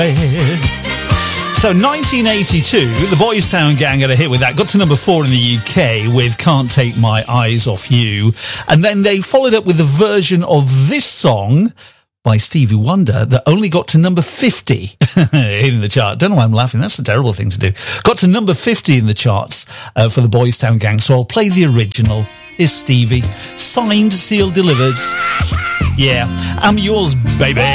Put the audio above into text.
So 1982, the Boys Town Gang had a hit with that. Got to number 4 in the UK with Can't Take My Eyes Off You. And then they followed up with a version of this song by Stevie Wonder that only got to number 50 in the chart. Don't know why I'm laughing. That's a terrible thing to do. Got to number 50 in the charts for the Boys Town Gang. So I'll play the original. Here's Stevie. Signed, sealed, delivered. Yeah, I'm yours, baby.